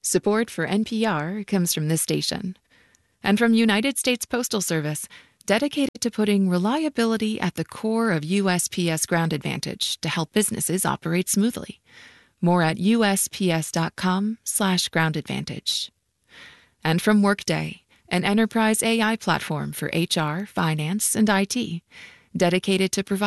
Support for NPR comes from this station. And from United States Postal Service, dedicated to putting reliability at the core of USPS Ground Advantage to help businesses operate smoothly. More at USPS.com/Ground Advantage. And from Workday, an enterprise AI platform for HR, finance, and IT, dedicated to providing